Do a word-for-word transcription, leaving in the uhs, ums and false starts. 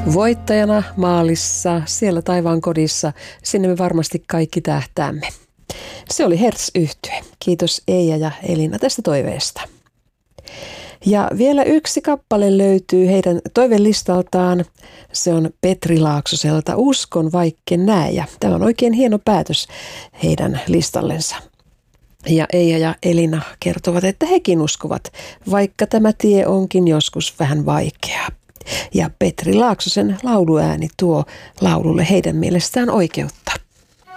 Voittajana maalissa, siellä taivaan kodissa, sinne me varmasti kaikki tähtäämme. Se oli Hertz-yhtye. Kiitos Eija ja Elina tästä toiveesta. Ja vielä yksi kappale löytyy heidän toivelistaltaan. Se on Petri Laaksoselta Uskon vaikken näe. Ja tämä on oikein hieno päätös heidän listallensa. Ja Eija ja Elina kertovat, että hekin uskovat, vaikka tämä tie onkin joskus vähän vaikeaa. Ja Petri Laaksosen lauluääni tuo laululle heidän mielestään oikeutta.